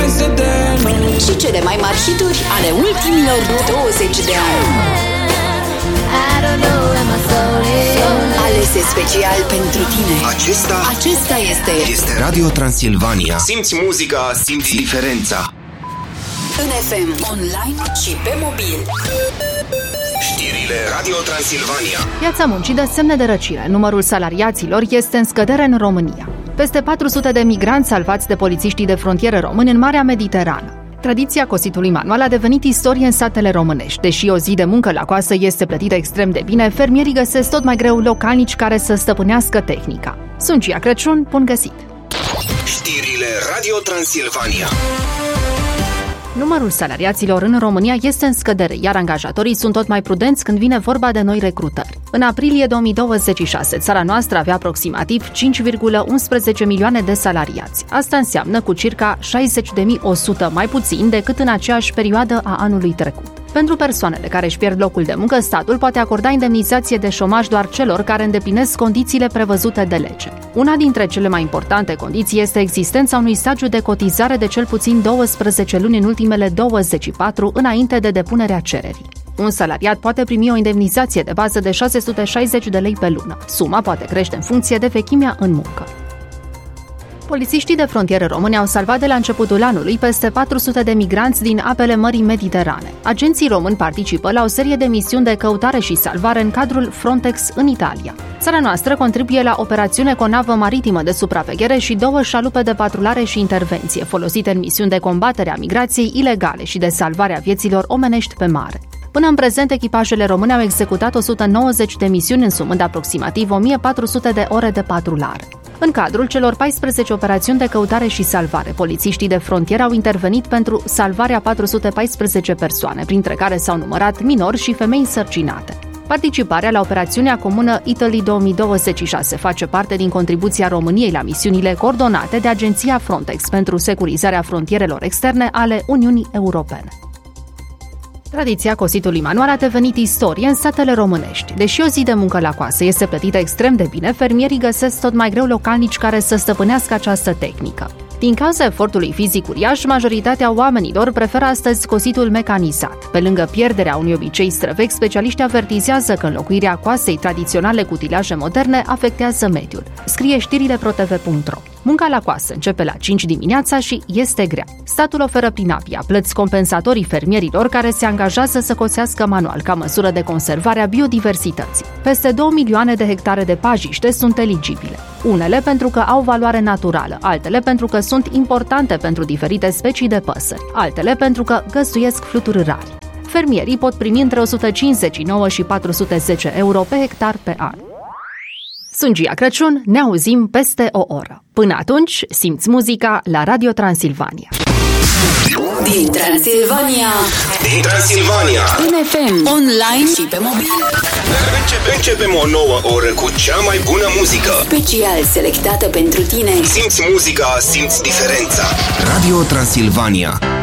precedent. Și cele mai mari hituri ale ultimilor 20 de ani. Alese special pentru tine. Acesta este Radio Transilvania. Simți muzica, simți diferența. în FM, online și pe mobil. Știrile Radio Transilvania. Piața muncii dă semne de răcire. Numărul salariaților este în scădere în România. Peste 400 de migranți salvați de polițiștii de frontieră români în Marea Mediterană. Tradiția cositului manual a devenit istorie în satele românești. Deși o zi de muncă la coasă este plătită extrem de bine, fermierii găsesc tot mai greu localnici care să stăpânească tehnica. Sunt Cia Crăciun, bun găsit! Știrile Radio Transilvania. Numărul salariaților în România este în scădere, iar angajatorii sunt tot mai prudenți când vine vorba de noi recrutări. În aprilie 2026, țara noastră avea aproximativ 5,11 milioane de salariați. Asta înseamnă cu circa 60.100 mai puțin decât în aceeași perioadă a anului trecut. Pentru persoanele care își pierd locul de muncă, statul poate acorda indemnizație de șomaj doar celor care îndeplinesc condițiile prevăzute de lege. Una dintre cele mai importante condiții este existența unui stagiu de cotizare de cel puțin 12 luni în ultimele 24 înainte de depunerea cererii. Un salariat poate primi o indemnizație de bază de 660 de lei pe lună. Suma poate crește în funcție de vechimea în muncă. Polițiștii de frontieră români au salvat de la începutul anului peste 400 de migranți din apele Mării Mediterane. Agenții români participă la o serie de misiuni de căutare și salvare în cadrul Frontex în Italia. Țara noastră contribuie la operațiune cu o navă maritimă de supraveghere și 2 șalupe de patrulare și intervenție, folosite în misiuni de combatere a migrației ilegale și de salvare a vieților omenești pe mare. Până în prezent, echipajele române au executat 190 de misiuni, însumând aproximativ 1400 de ore de patrulare. În cadrul celor 14 operațiuni de căutare și salvare, polițiștii de frontieră au intervenit pentru salvarea 414 persoane, printre care s-au numărat minori și femei însărcinate. Participarea la operațiunea comună Italy 2026 face parte din contribuția României la misiunile coordonate de agenția Frontex pentru securizarea frontierelor externe ale Uniunii Europene. Tradiția cositului manual a devenit istorie în satele românești. Deși o zi de muncă la coasă este plătită extrem de bine, fermierii găsesc tot mai greu localnici care să stăpânească această tehnică. Din cauza efortului fizic uriaș, majoritatea oamenilor preferă astăzi cositul mecanizat. Pe lângă pierderea unui obicei străvechi, specialiștii avertizează că înlocuirea coasei tradiționale cu utilaje moderne afectează mediul. Scrie știrile protv.ro. Munca la coasă începe la 5 dimineața și este grea. Statul oferă prin APIA plăți compensatorii fermierilor care se angajează să cosească manual ca măsură de conservare a biodiversității. Peste 2 milioane de hectare de pajiște sunt eligibile. Unele pentru că au valoare naturală, altele pentru că sunt importante pentru diferite specii de păsări, altele pentru că găzduiesc fluturi rari. Fermierii pot primi între 159 și 410 euro pe hectar pe an. Sunt Cia Crăciun, ne auzim peste o oră. Până atunci, simți muzica la Radio Transilvania. Din Transilvania, în FM, online și pe mobil. Începem o nouă oră cu cea mai bună muzică. Special selectată pentru tine. Simți muzica, simți diferența. Radio Transilvania.